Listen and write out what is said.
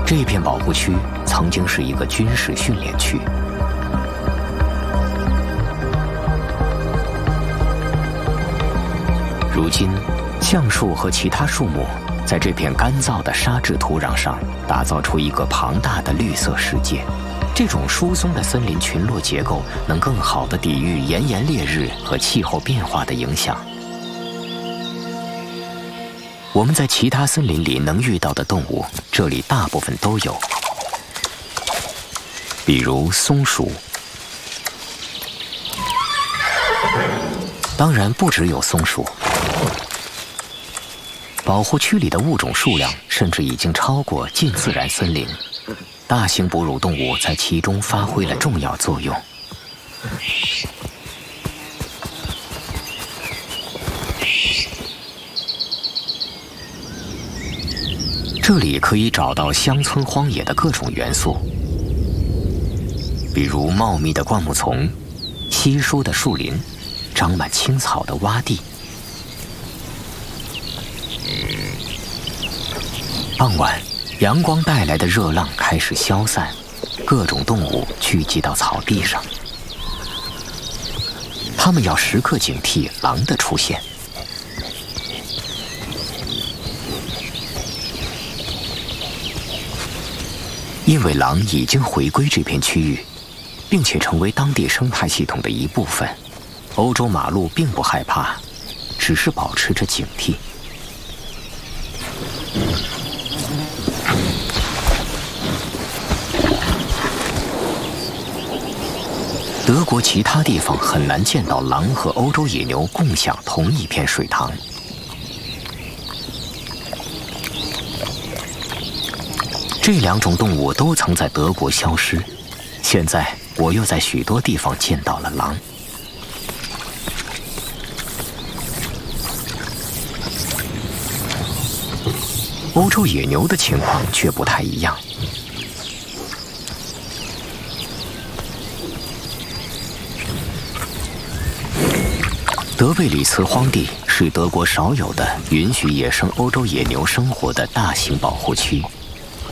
这片保护区曾经是一个军事训练区。如今，橡树和其他树木在这片干燥的沙质土壤上打造出一个庞大的绿色世界。这种疏松的森林群落结构能更好地抵御炎炎烈日和气候变化的影响。我们在其他森林里能遇到的动物，这里大部分都有，比如松鼠。当然，不只有松鼠。保护区里的物种数量甚至已经超过近自然森林，大型哺乳动物在其中发挥了重要作用。这里可以找到乡村荒野的各种元素，比如茂密的灌木丛、稀疏的树林、长满青草的洼地。傍晚，阳光带来的热浪开始消散，各种动物聚集到草地上。它们要时刻警惕狼的出现。因为狼已经回归这片区域，并且成为当地生态系统的一部分，欧洲马鹿并不害怕，只是保持着警惕。德国其他地方很难见到狼和欧洲野牛共享同一片水塘。这两种动物都曾在德国消失，现在我又在许多地方见到了狼。欧洲野牛的情况却不太一样。德贝里茨荒地是德国少有的允许野生欧洲野牛生活的大型保护区。